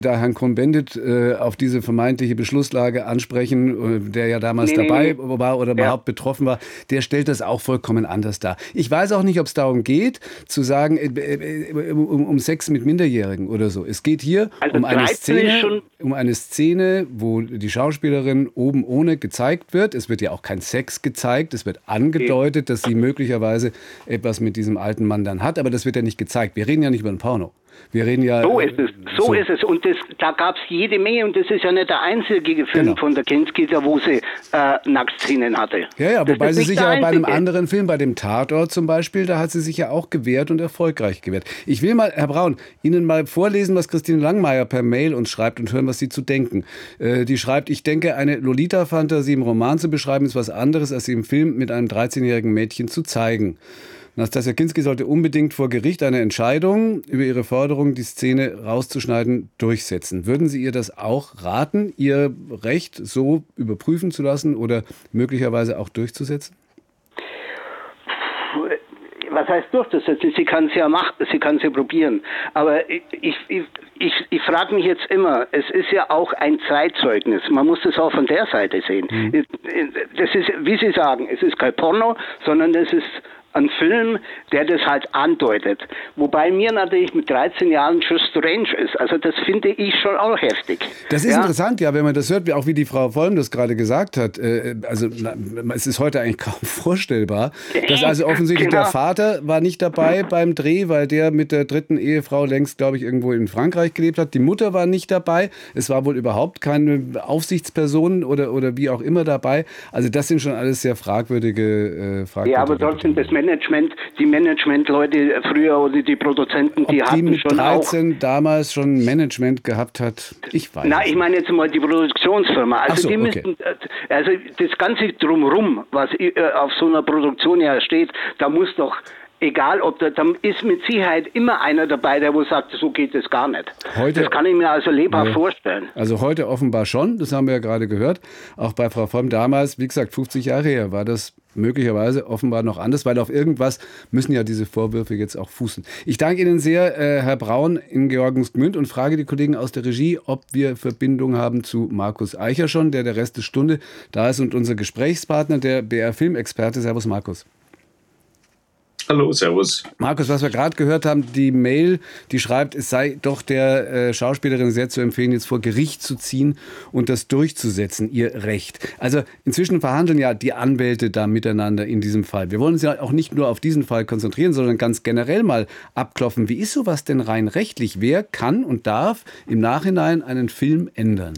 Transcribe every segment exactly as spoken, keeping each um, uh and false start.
da Herrn Cohn-Bendit äh, auf diese vermeintliche Beschlusslage ansprechen, äh, der ja damals nee, dabei nee, nee. war oder überhaupt ja. betroffen war, der stellt das auch vollkommen anders dar. Ich weiß auch nicht, ob es darum geht, zu sagen, äh, äh, um, um Sex mit Minderjährigen oder so. Es geht hier also um, eine Szene, um eine Szene, wo die Schauspielerin oben ohne gezeigt wird. Es wird ja auch kein Sex gezeigt. Es wird angedeutet, dass sie möglicherweise etwas mit diesem alten Mann dann hat, aber das wird ja nicht gezeigt. Wir reden ja nicht über ein Porno. Wir reden ja, so ist es, so, so. ist es. Und das, da gab es jede Menge und das ist ja nicht der einzige Film genau. von der Kinski, wo sie äh, Nacktszenen hatte. Ja, ja, wobei sie sich ja bei einem anderen Film, bei dem Tatort zum Beispiel, da hat sie sich ja auch gewehrt und erfolgreich gewehrt. Ich will mal, Herr Braun, Ihnen mal vorlesen, was Christine Langmeier per Mail uns schreibt und hören, was Sie zu denken. Äh, die schreibt, ich denke, eine Lolita-Fantasie im Roman zu beschreiben, ist was anderes, als sie im Film mit einem dreizehnjährigen Mädchen zu zeigen. Nastassja Kinski sollte unbedingt vor Gericht eine Entscheidung über ihre Forderung, die Szene rauszuschneiden, durchsetzen. Würden Sie ihr das auch raten, ihr Recht so überprüfen zu lassen oder möglicherweise auch durchzusetzen? Was heißt durchzusetzen? Sie kann es ja machen, sie kann es ja probieren. Aber ich, ich, ich, ich frage mich jetzt immer, es ist ja auch ein Zeitzeugnis. Man muss das auch von der Seite sehen. Mhm. Das ist, wie Sie sagen, es ist kein Porno, sondern es ist ein Film, der das halt andeutet. Wobei mir natürlich mit dreizehn Jahren schon strange ist. Also das finde ich schon auch heftig. Das ist ja interessant, ja, wenn man das hört, auch wie die Frau Vollm das gerade gesagt hat. Also es ist heute eigentlich kaum vorstellbar, dass also offensichtlich genau. der Vater war nicht dabei beim Dreh, weil der mit der dritten Ehefrau längst, glaube ich, irgendwo in Frankreich gelebt hat. Die Mutter war nicht dabei. Es war wohl überhaupt keine Aufsichtsperson oder, oder wie auch immer dabei. Also das sind schon alles sehr fragwürdige, äh, fragwürdige Ja, aber trotzdem das Management, die Managementleute früher oder die Produzenten, die Ob hatten die schon dreizehn auch damals schon Management gehabt hat, ich weiß. Na, ich meine jetzt mal die Produktionsfirma. Also so, die okay. müssen, also das ganze drumherum, was auf so einer Produktion ja steht, da muss doch egal, ob da, da ist mit Sicherheit immer einer dabei, der wo sagt, so geht es gar nicht. Heute, das kann ich mir also lebhaft ja, vorstellen. Also heute offenbar schon, das haben wir ja gerade gehört. Auch bei Frau Vollm damals, wie gesagt, fünfzig Jahre her, war das möglicherweise offenbar noch anders, weil auf irgendwas müssen ja diese Vorwürfe jetzt auch fußen. Ich danke Ihnen sehr, äh, Herr Braun in Georgensgmünd, und frage die Kollegen aus der Regie, ob wir Verbindung haben zu Markus Eicher schon, der der Rest der Stunde da ist und unser Gesprächspartner, der B R-Filmexperte. Servus, Markus. Hallo, servus. Markus, was wir gerade gehört haben, die Mail, die schreibt, es sei doch der äh, Schauspielerin sehr zu empfehlen, jetzt vor Gericht zu ziehen und das durchzusetzen, ihr Recht. Also inzwischen verhandeln ja die Anwälte da miteinander in diesem Fall. Wir wollen uns ja auch nicht nur auf diesen Fall konzentrieren, sondern ganz generell mal abklopfen. Wie ist sowas denn rein rechtlich? Wer kann und darf im Nachhinein einen Film ändern?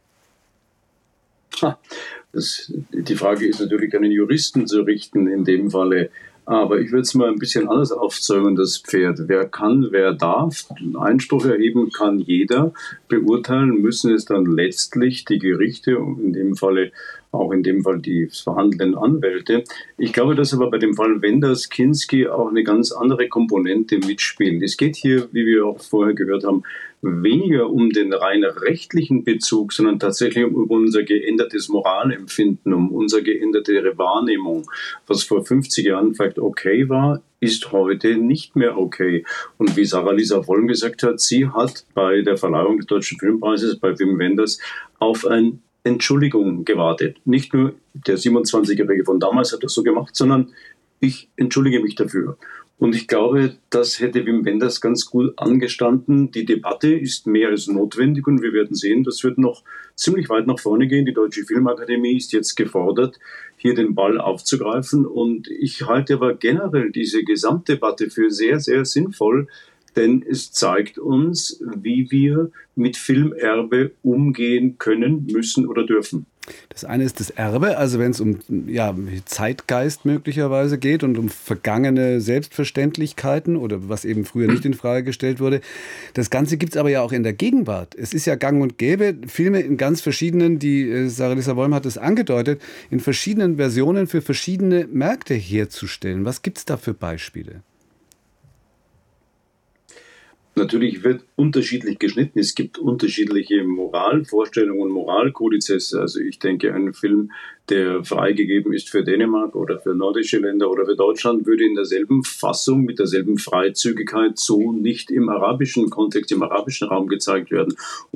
Ha, das, die Frage ist natürlich an den Juristen zu richten in dem Falle. Aber ich würde es mal ein bisschen anders aufzäumen, das Pferd. Wer kann, wer darf. Einspruch erheben kann jeder. Beurteilen müssen es dann letztlich die Gerichte, in dem Falle auch in dem Fall die verhandelnden Anwälte. Ich glaube, dass aber bei dem Fall Wenders Kinski auch eine ganz andere Komponente mitspielt. Es geht hier, wie wir auch vorher gehört haben, weniger um den rein rechtlichen Bezug, sondern tatsächlich um unser geändertes Moralempfinden, um unsere geänderte Wahrnehmung. Was vor fünfzig Jahren vielleicht okay war, ist heute nicht mehr okay. Und wie Sarah-Lisa Vollm gesagt hat, sie hat bei der Verleihung des Deutschen Filmpreises bei Wim Wenders auf ein Entschuldigung gewartet. Nicht nur der siebenundzwanzigjährige von damals hat das so gemacht, sondern ich entschuldige mich dafür. Und ich glaube, das hätte Wim Wenders ganz gut angestanden. Die Debatte ist mehr als notwendig und wir werden sehen, das wird noch ziemlich weit nach vorne gehen. Die Deutsche Filmakademie ist jetzt gefordert, hier den Ball aufzugreifen. Und ich halte aber generell diese Gesamtdebatte für sehr, sehr sinnvoll, denn es zeigt uns, wie wir mit Filmerbe umgehen können, müssen oder dürfen. Das eine ist das Erbe, also wenn es um ja, Zeitgeist möglicherweise geht und um vergangene Selbstverständlichkeiten oder was eben früher nicht in Frage gestellt wurde. Das Ganze gibt es aber ja auch in der Gegenwart. Es ist ja gang und gäbe, Filme in ganz verschiedenen, die Sarah-Lisa Vollm hat es angedeutet, in verschiedenen Versionen für verschiedene Märkte herzustellen. Was gibt es da für Beispiele? Natürlich wird unterschiedlich geschnitten. Es gibt unterschiedliche Moralvorstellungen und Moralkodizes. Also ich denke, ein Film, der freigegeben ist für Dänemark oder für nordische Länder oder für Deutschland, würde in derselben Fassung, mit derselben Freizügigkeit so nicht im arabischen Kontext, im arabischen Raum gezeigt werden.